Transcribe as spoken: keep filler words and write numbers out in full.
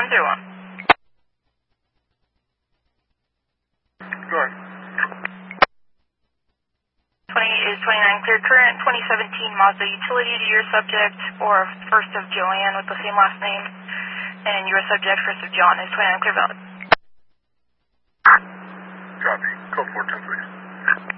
one zero one. Go ahead. twenty is twenty-nine clear current, twenty seventeen Mazda utility to your subject, or first of Joanne with the same last name, and your subject, first of John, is twenty-nine clear valid.